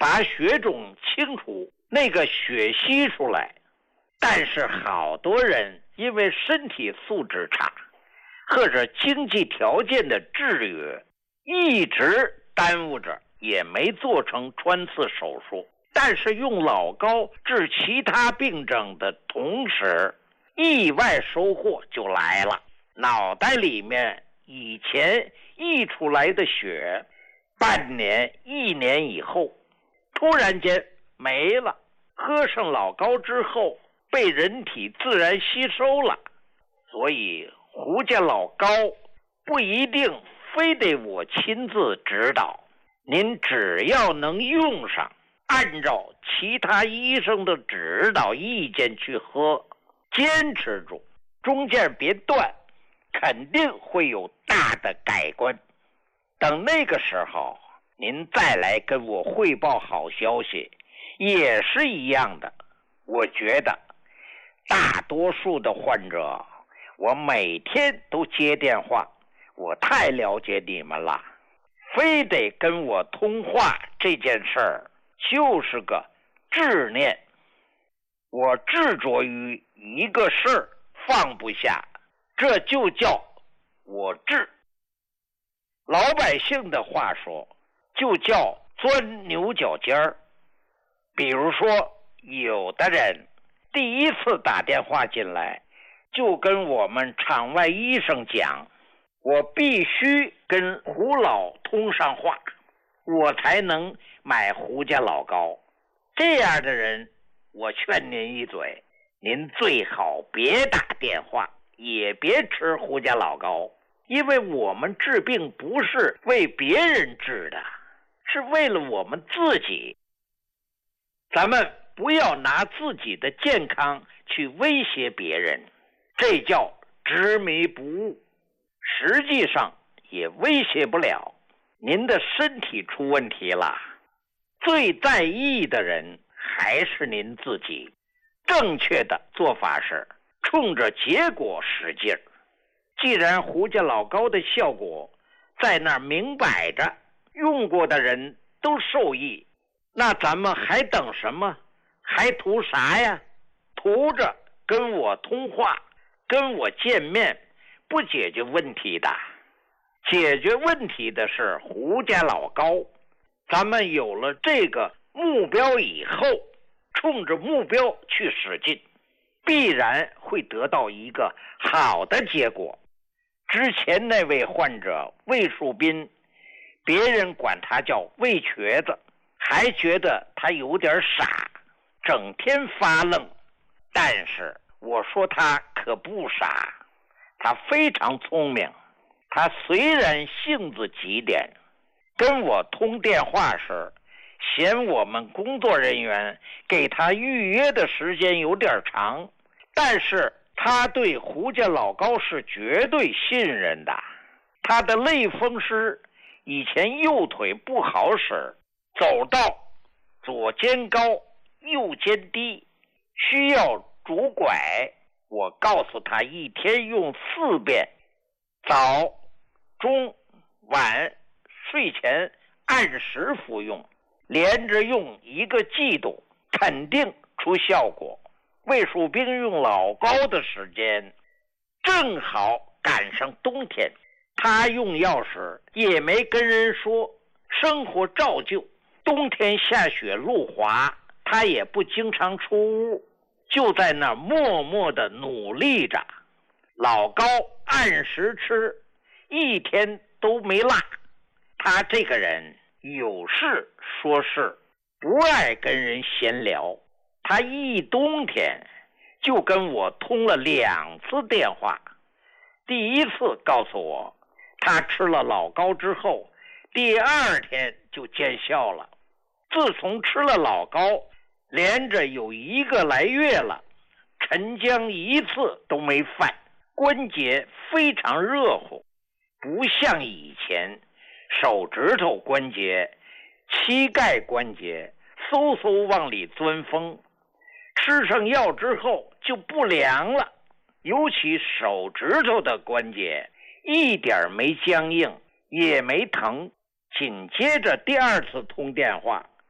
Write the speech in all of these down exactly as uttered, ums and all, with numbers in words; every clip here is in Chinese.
把血肿清除，那个血吸出来。但是好多人因为身体素质差，或者经济条件的制约，一直耽误着，也没做成穿刺手术。但是用老高治其他病症的同时，意外收获就来了。脑袋里面以前溢出来的血，半年一年以后突然间没了，喝上老高之后被人体自然吸收了。所以胡家老高不一定非得我亲自指导，您只要能用上，按照其他医生的指导意见去喝，坚持住，中间别断，肯定会有大的改观。等那个时候您再来跟我汇报好消息，也是一样的。我觉得大多数的患者，我每天都接电话，我太了解你们了。非得跟我通话这件事儿就是个执念，我执着于一个事儿放不下，这就叫我执。老百姓的话说，就叫钻牛角尖儿。比如说有的人第一次打电话进来，就跟我们场外医生讲，我必须跟胡老通上话，我才能买胡家老高。这样的人，我劝您一嘴，您最好别打电话，也别吃胡家老高，因为我们治病不是为别人治的，是为了我们自己。咱们不要拿自己的健康去威胁别人，这叫执迷不悟，实际上也威胁不了。您的身体出问题了，最在意的人还是您自己。正确的做法是冲着结果使劲儿。既然胡家老高的效果在那儿明摆着，用过的人都受益，那咱们还等什么？还图啥呀？图着跟我通话，跟我见面，不解决问题的。解决问题的是胡家老高。咱们有了这个目标以后，冲着目标去使劲，必然会得到一个好的结果。之前那位患者魏树斌，别人管他叫魏瘸子，还觉得他有点傻，整天发愣。但是我说他可不傻，他非常聪明。他虽然性子急点，跟我通电话时嫌我们工作人员给他预约的时间有点长，但是他对胡家老高是绝对信任的。他的类风湿以前右腿不好使，走道左肩高右肩低，需要拄拐。我告诉他一天用四遍，早中晚睡前按时服用，连着用一个季度，肯定出效果。魏树斌用老高的时间正好赶上冬天，他用药时也没跟人说，生活照旧。冬天下雪路滑，他也不经常出屋，就在那儿默默地努力着。老高按时吃，一天都没落。他这个人有事说事，不爱跟人闲聊。他一冬天就跟我通了两次电话。第一次告诉我他吃了老高之后，第二天就见效了。自从吃了老高，连着有一个来月了，晨僵一次都没犯，关节非常热乎，不像以前手指头关节、膝盖关节嗖嗖往里钻风，吃上药之后就不凉了。尤其手指头的关节一点没僵硬，也没疼。紧接着第二次通电话，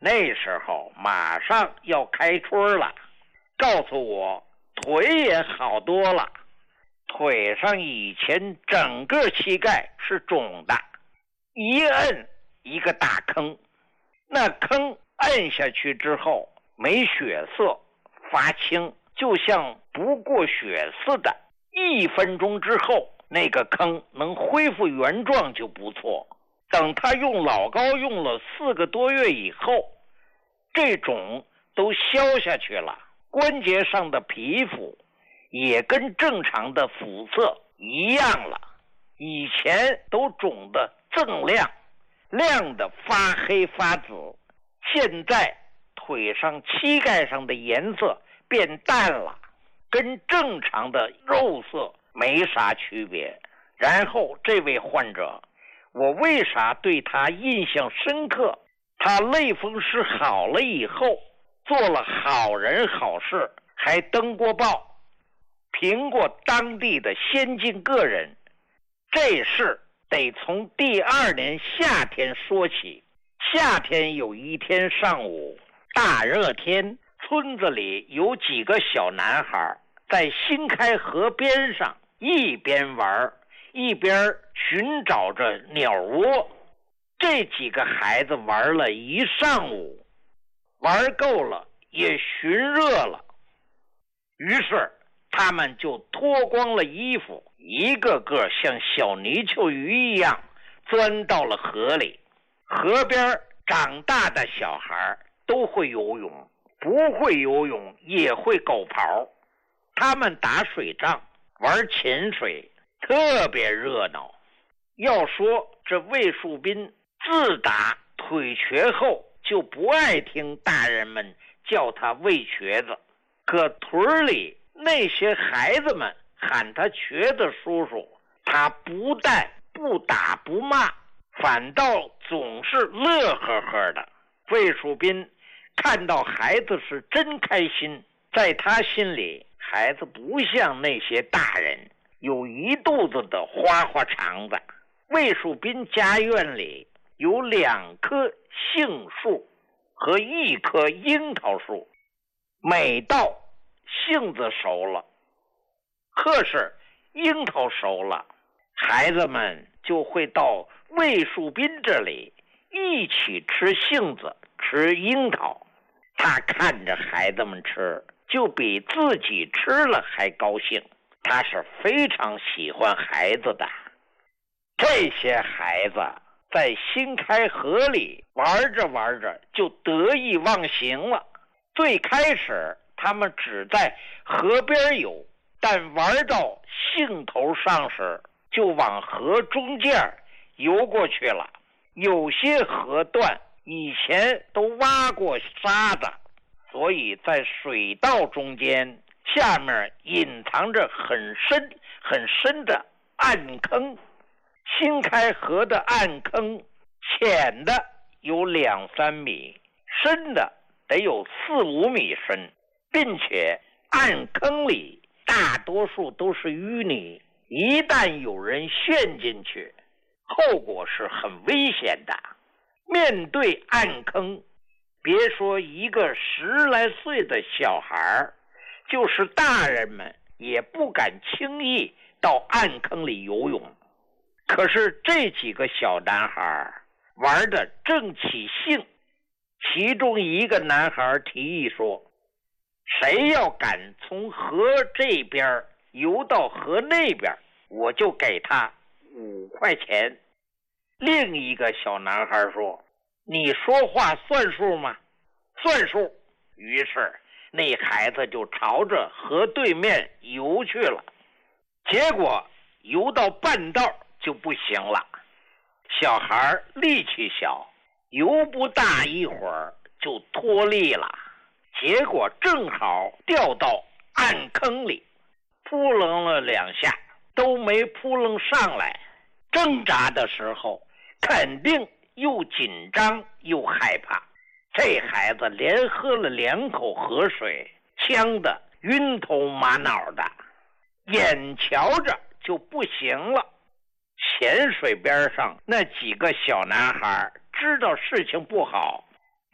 那时候马上要开春了，告诉我腿也好多了。腿上以前整个膝盖是肿的，一摁一个大坑，那坑摁下去之后没血色，发青，就像不过血似的。一分钟之后，那个坑能恢复原状就不错。等他用老膏用了四个多月以后，这种都消下去了，关节上的皮肤也跟正常的肤色一样了。以前都肿得锃亮，亮得发黑发紫，现在腿上膝盖上的颜色变淡了，跟正常的肉色没啥区别。然后这位患者，我为啥对他印象深刻？他类风湿好了以后，做了好人好事，还登过报，评过当地的先进个人。这事得从第二年夏天说起。夏天有一天上午，大热天，村子里有几个小男孩在新开河边上一边玩一边寻找着鸟窝。这几个孩子玩了一上午，玩够了也寻热了，于是他们就脱光了衣服，一个个像小泥鳅鱼一样钻到了河里。河边长大的小孩都会游泳，不会游泳也会狗刨。他们打水仗，玩潜水，特别热闹。要说这魏树斌自打腿瘸后就不爱听大人们叫他魏瘸子，可屯里那些孩子们喊他瘸子叔叔，他不但不打不骂，反倒总是乐呵呵的。魏树斌看到孩子是真开心，在他心里孩子不像那些大人有一肚子的花花肠子。魏树斌家院里有两棵杏树和一棵樱桃树，每到杏子熟了，或是樱桃熟了，孩子们就会到魏树斌这里一起吃杏子吃樱桃。他看着孩子们吃，就比自己吃了还高兴。他是非常喜欢孩子的。这些孩子在新开河里玩着玩着就得意忘形了。最开始他们只在河边游，但玩到兴头上时就往河中间游过去了。有些河段以前都挖过沙子，所以在水道中间下面隐藏着很深很深的暗坑。新开河的暗坑浅的有两三米，深的得有四五米深，并且暗坑里大多数都是淤泥，一旦有人陷进去，后果是很危险的。面对暗坑，别说一个十来岁的小孩，就是大人们也不敢轻易到暗坑里游泳。可是这几个小男孩玩得正起兴，其中一个男孩提议说，谁要敢从河这边游到河那边，我就给他五块钱。另一个小男孩说，你说话算数吗？算数。于是那孩子就朝着河对面游去了。结果游到半道就不行了，小孩力气小，游不大一会儿就脱力了，结果正好掉到暗坑里，扑棱了两下都没扑棱上来。挣扎的时候肯定又紧张又害怕。这孩子连喝了两口河水，呛得晕头马脑的，眼瞧着就不行了。潜水边上那几个小男孩知道事情不好，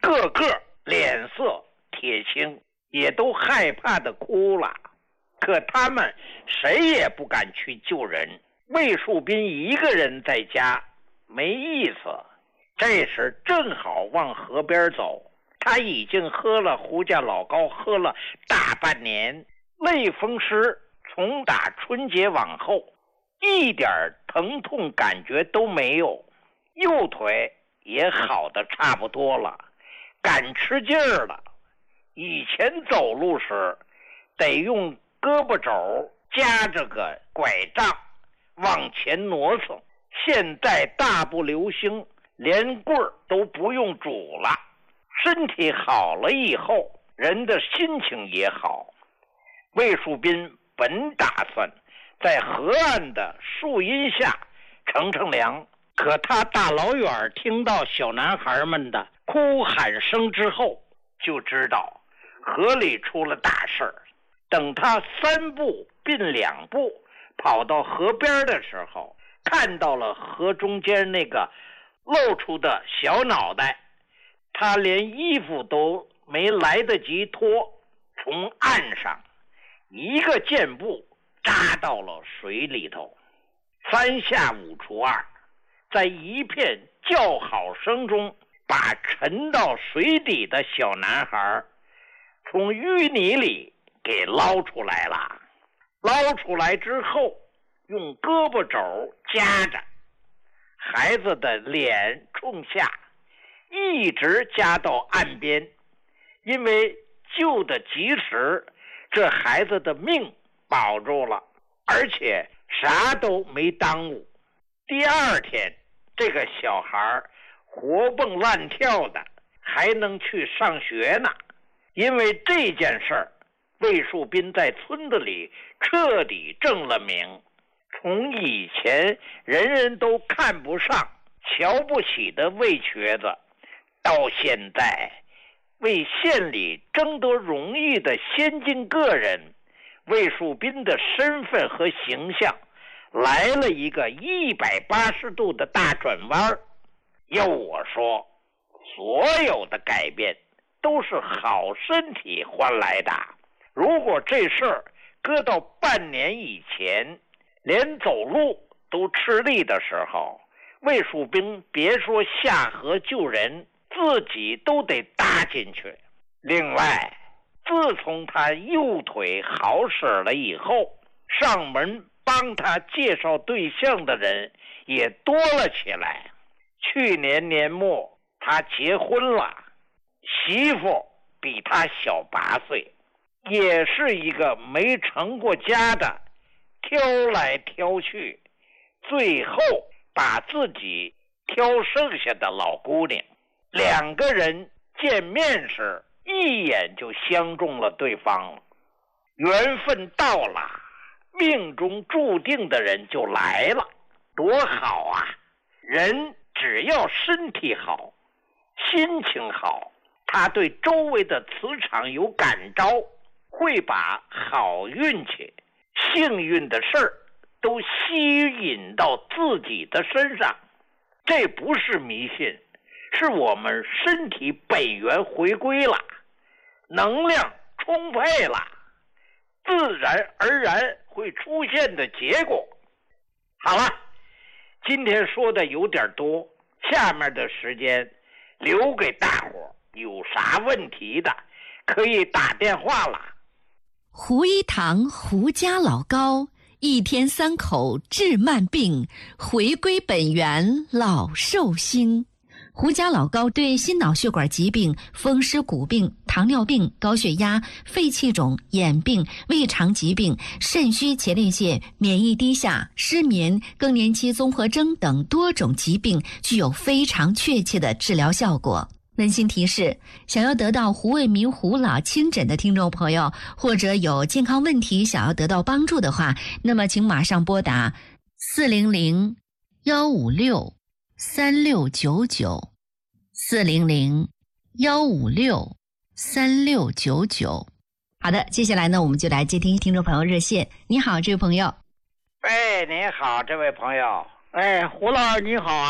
个个脸色铁青，也都害怕的哭了。可他们谁也不敢去救人，魏树斌一个人在家没意思。这时正好往河边走，他已经喝了胡家老高喝了大半年，类风湿从打春节往后一点疼痛感觉都没有，右腿也好的差不多了，敢吃劲儿了。以前走路时得用胳膊肘夹着个拐杖往前挪蹭，现在大步流星，连棍儿都不用拄了。身体好了以后，人的心情也好。魏树斌本打算在河岸的树荫下乘乘凉，可他大老远听到小男孩们的哭喊声之后，就知道河里出了大事儿。等他三步并两步跑到河边的时候，看到了河中间那个露出的小脑袋，他连衣服都没来得及脱，从岸上一个箭步扎到了水里头。三下五除二，在一片叫好声中，把沉到水底的小男孩从淤泥里给捞出来了。捞出来之后，用胳膊肘夹着，孩子的脸冲下，一直夹到岸边。因为救得及时，这孩子的命保住了，而且啥都没耽误。第二天，这个小孩活蹦乱跳的，还能去上学呢。因为这件事儿，魏树斌在村子里彻底正了名。从以前人人都看不上、瞧不起的魏瘸子，到现在为县里争得荣誉的先进个人，魏树斌的身份和形象来了一个一百八十度的大转弯。要我说，所有的改变都是好身体换来的。如果这事儿搁到半年以前，连走路都吃力的时候，魏树斌别说下河救人，自己都得搭进去。另外，自从他右腿好使了以后，上门帮他介绍对象的人也多了起来。去年年末他结婚了，媳妇比他小八岁，也是一个没成过家的，挑来挑去，最后把自己挑剩下的老姑娘。两个人见面时一眼就相中了对方了，缘分到了，命中注定的人就来了，多好啊！人只要身体好，心情好，他对周围的磁场有感召，会把好运气、幸运的事儿都吸引到自己的身上。这不是迷信，是我们身体本源回归了，能量充沛了，自然而然会出现的结果。好了，今天说的有点多，下面的时间留给大伙，有啥问题的可以打电话了。 胡一堂胡家老高，一天三口治慢病，回归本源老寿星。胡家老高对心脑血管疾病、风湿骨病、糖尿病、高血压、肺气肿、眼病、胃肠疾病、肾虚前列腺、免疫低下、失眠、更年期综合征等多种疾病具有非常确切的治疗效果。温馨提示，想要得到胡卫民胡老亲诊的听众朋友，或者有健康问题想要得到帮助的话，那么请马上拨打四零零幺五六三六九九四零零幺五六三六九九。好的，接下来呢，我们就来接听听众朋友热线。你好，这位朋友。 哎，你好，这位朋友。 哎，胡老师你好啊。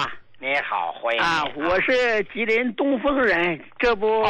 你好，欢迎啊，我是吉林东风人，这不